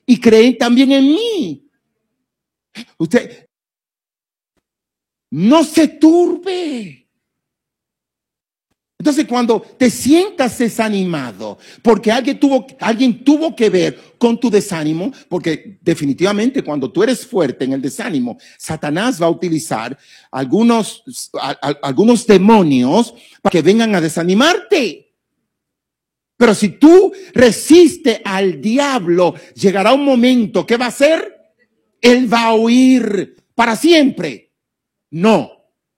y creen también en mí. Usted no se turbe. Entonces, cuando te sientas desanimado, porque alguien tuvo que ver con tu desánimo, porque definitivamente cuando tú eres fuerte en el desánimo, Satanás va a utilizar algunos demonios para que vengan a desanimarte. Pero si tú resistes al diablo, llegará un momento, ¿qué va a hacer? Él va a huir para siempre. No.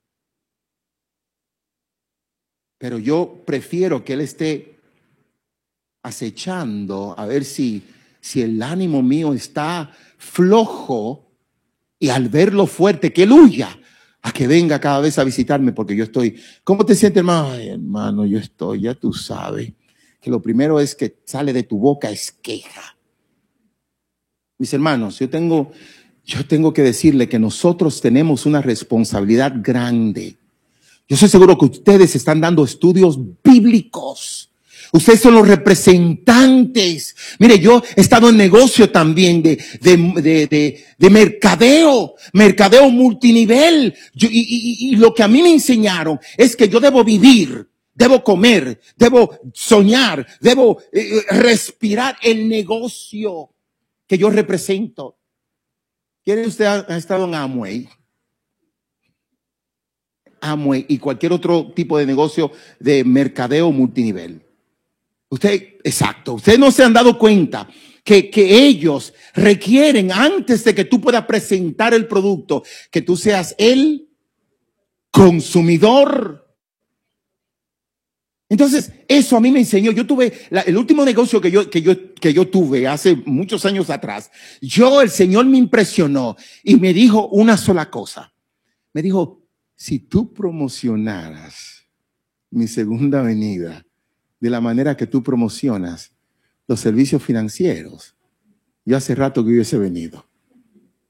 Pero yo prefiero que él esté acechando a ver si el ánimo mío está flojo, y al verlo fuerte, que él huya, a que venga cada vez a visitarme, porque yo estoy. ¿Cómo te sientes, hermano? Ay, hermano, yo estoy, ya tú sabes, que lo primero es que sale de tu boca es queja. Mis hermanos, yo tengo que decirle que nosotros tenemos una responsabilidad grande. Yo estoy seguro que ustedes están dando estudios bíblicos. Ustedes son los representantes. Mire, yo he estado en negocio también de mercadeo multinivel. Y lo que a mí me enseñaron es que yo debo vivir, debo comer, debo soñar, debo respirar el negocio que yo represento. ¿Quién de ustedes ha estado en Amway y cualquier otro tipo de negocio de mercadeo multinivel? Ustedes no se han dado cuenta que ellos requieren, antes de que tú puedas presentar el producto, que tú seas el consumidor. Entonces, eso a mí me enseñó. Yo tuve el último negocio que yo tuve hace muchos años atrás. El Señor me impresionó y me dijo una sola cosa. Me dijo: si tú promocionaras mi segunda venida de la manera que tú promocionas los servicios financieros, yo hace rato que hubiese venido.